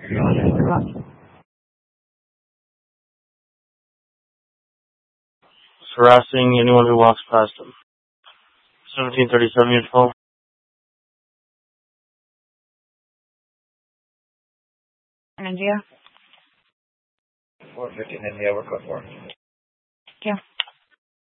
Harassing anyone who walks past him. 1737 years old. In India? 450 in India, we're code 4. Yeah.